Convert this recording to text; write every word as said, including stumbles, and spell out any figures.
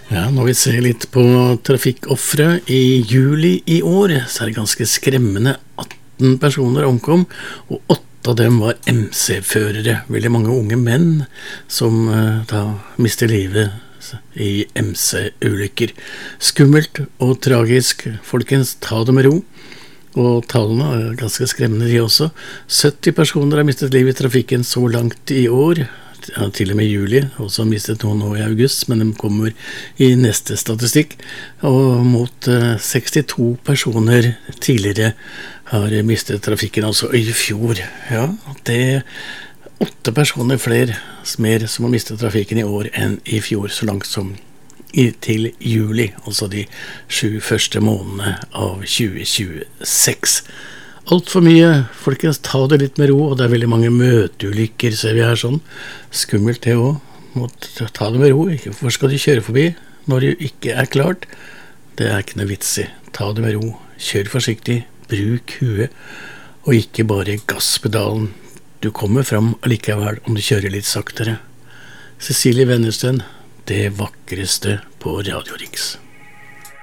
Ja, når vi ser litt på trafikkoffre i juli i år, så er det ganske skremmende. atten personer omkom, og åtte av dem var M C-førere. Veldig mange unge menn som uh, da mister livet i M C-ulykker. Skummelt og tragisk. Folkens, ta det med ro. Og tallene er ganske skremmende de også. sytti personer har mistet livet i trafikken så langt i år. Ja, til og med juli, og så mistet noen nå i august, men de kommer i neste statistikk, og mot uh, sekstito personer tidligere har mistet trafikken, altså i fjor. Ja, det er åtte personer flere mer som har mistet trafikken i år enn i fjor, så langt som i, til juli, altså de sju første månedene av tjue tjueseks. Alt for mye, folkens, ta det litt med ro, og det er veldig mange møteulykker, ser vi her sånn. Skummelt det også, må ta det med ro, hvorfor skal du kjøre forbi når det ikke er klart? Det er ikke noe vits i, ta det med ro, kjør forsiktig, bruk huet, og ikke bare gasspedalen. Du kommer fram allikevel om du kjører litt saktere. Cecilie Wennersten, det vakreste på Radio Riks.